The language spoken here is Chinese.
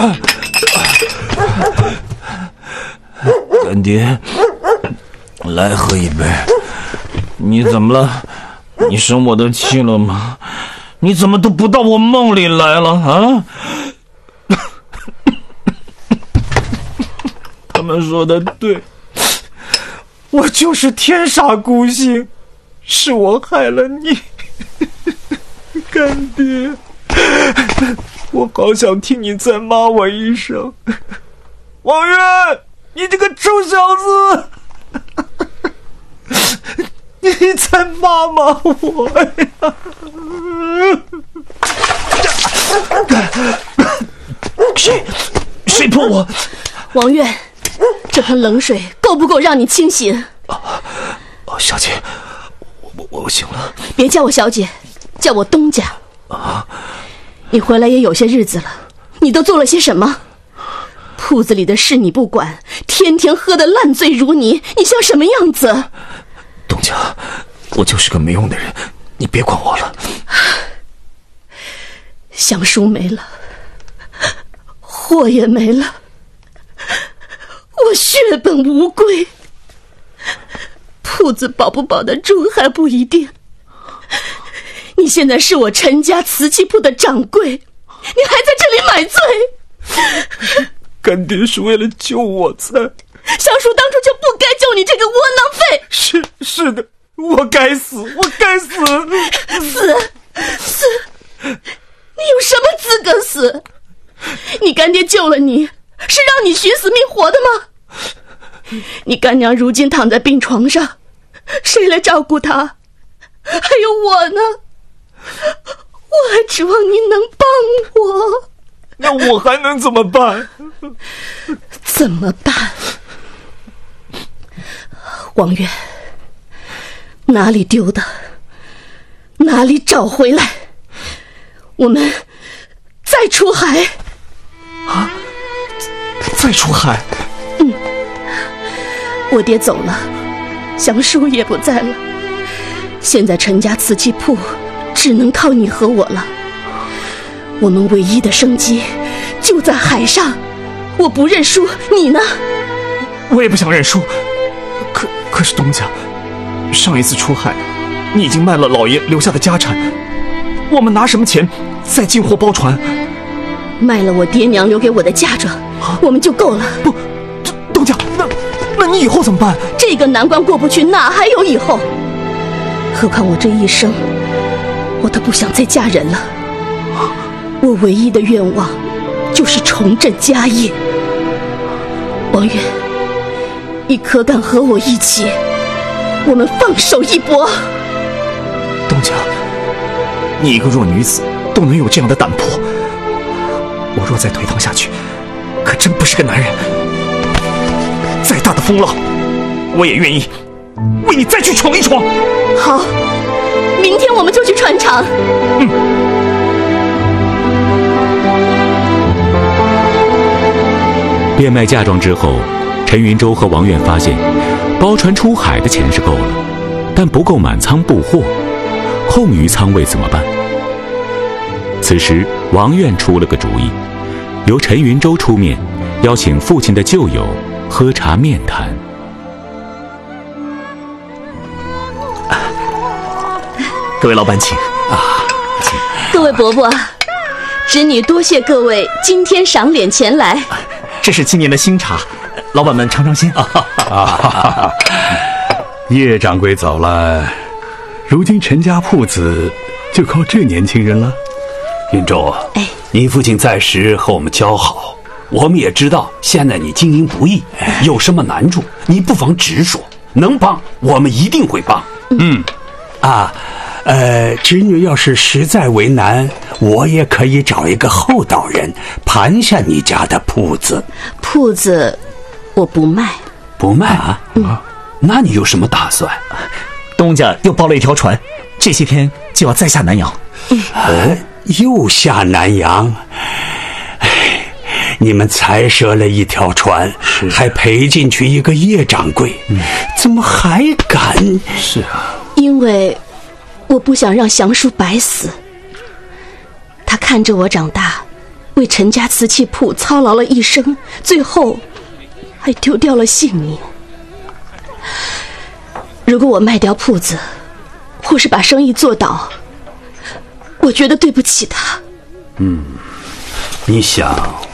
干爹，来喝一杯。你怎么了？你生我的气了吗？你怎么都不到我梦里来了啊？他们说的对，我就是天煞孤星，是我害了你。干爹，我好想听你再骂我一声。王源，你这个臭小子，你再骂我呀！谁泼我？ 王源，这盆冷水够不够让你清醒？ 小姐，我醒了。 别叫我小姐，叫我东家。你回来也有些日子了，你都做了些什么？铺子里的事你不管，天天喝得烂醉如泥，你像什么样子？ 东家，我就是个没用的人，你别管我了。 祥叔没了，货也没了，我血本无归，铺子保不保得住还不一定。你现在是我陈家瓷器铺的掌柜，你还在这里买醉。 干爹是为了救我才。 祥叔当初就不该救你这个窝囊废。 是的，我该死，我该死。 死，你有什么资格死？你干爹救了你，是让你寻死觅活的吗？你干娘如今躺在病床上，谁来照顾她？还有我呢，我还指望你能帮我。 那我还能怎么办？ 怎么办？王源，哪里丢的，哪里找回来。我们再出海。 啊？再出海？ 我爹走了，祥叔也不在了，现在陈家瓷器铺只能靠你和我了。我们唯一的生机就在海上，我不认输，你呢？ 我也不想认输。可是东家，上一次出海，你已经卖了老爷留下的家产，我们拿什么钱再进货包船？ 卖了我爹娘留给我的嫁妆，我们就够了。 不，东家，那你以后怎么办？ 这个难关过不去，哪还有以后？何况我这一生，我都不想再嫁人了。我唯一的愿望就是重振家业。王源，你可敢和我一起，我们放手一搏？ 东家，你一个弱女子都能有这样的胆魄，我若再颓唐下去，可真不是个男人。再大的风浪，我也愿意为你再去闯一闯。 好，明天我们就去船厂。 变卖嫁妆之后，陈云洲和王源发现，包船出海的钱是够了，但不够满仓布货，空余仓位怎么办？此时，王源出了个主意，由陈云洲出面，邀请父亲的旧友喝茶面谈。 各位老板请请。 各位伯伯，侄女多谢各位今天赏脸前来。 这是今年的新茶，老板们尝尝鲜。 叶掌柜走了，如今陈家铺子就靠这年轻人了。 云洲，你父亲在时和我们交好，我们也知道现在你经营不易，有什么难处你不妨直说，能帮我们一定会帮。 侄女要是实在为难，我也可以找一个厚道人盘下你家的铺子。 铺子我不卖。 不卖啊？那你有什么打算？ 东家又包了一条船，这些天就要再下南洋。 又下南洋？你们才赊了一条船，还赔进去一个叶掌柜，怎么还敢？ 是啊， 因为我不想让祥叔白死。他看着我长大， 为陈家瓷器铺操劳了一生，最后还丢掉了性命。如果我卖掉铺子，或是把生意做倒，我觉得对不起他。 你想